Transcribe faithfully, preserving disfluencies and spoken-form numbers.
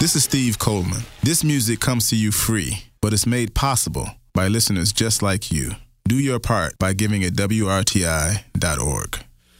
This is Steve Coleman. This music comes to you free, but it's made possible by listeners just like you. Do your part by giving at W R T I dot org.